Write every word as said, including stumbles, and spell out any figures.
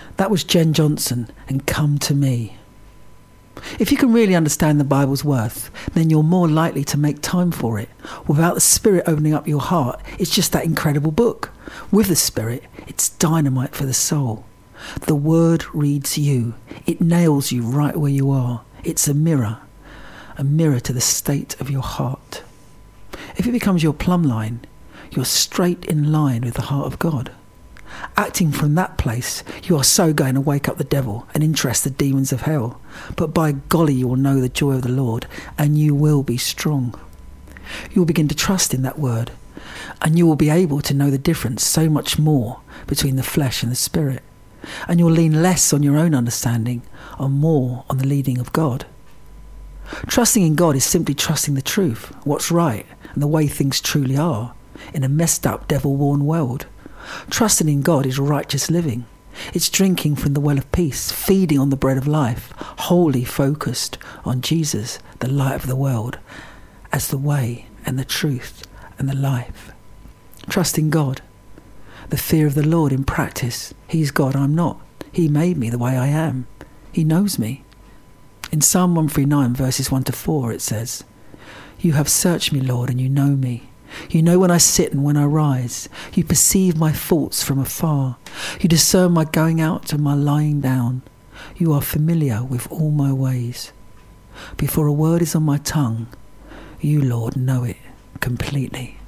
That was Jen Johnson and Come to Me. If you can really understand the Bible's worth, then you're more likely to make time for it. Without the Spirit opening up your heart, it's just that incredible book. With the Spirit, it's dynamite for the soul. The Word reads you. It nails you right where you are. It's a mirror, a mirror to the state of your heart. If it becomes your plumb line, you're straight in line with the heart of God. Acting from that place, you are so going to wake up the devil and interest the demons of hell. But by golly, you will know the joy of the Lord, and you will be strong. You will begin to trust in that word, and you will be able to know the difference so much more between the flesh and the spirit. And you'll lean less on your own understanding and more on the leading of God. Trusting in God is simply trusting the truth, what's right, and the way things truly are, in a messed up, devil-worn world. Trusting in God is righteous living. It's drinking from the well of peace, feeding on the bread of life, wholly focused on Jesus, the light of the world, as the way and the truth and the life. Trusting God. The fear of the Lord in practice. He's God, I'm not. He made me the way I am. He knows me. In Psalm one thirty-nine, verses one to four, it says, You have searched me, Lord, and you know me. You know when I sit and when I rise. You perceive my thoughts from afar. You discern my going out and my lying down. You are familiar with all my ways. Before a word is on my tongue, you, Lord, know it completely.